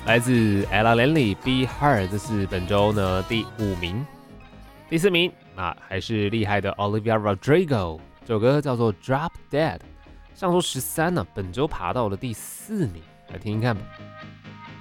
来自 Ella Langley，Be Her， 这是本周呢第5名。第4名还是厉害的 Olivia Rodrigo， 这首歌叫做 Drop Dead， 上周13呢，本周爬到了第4名，来听听看吧。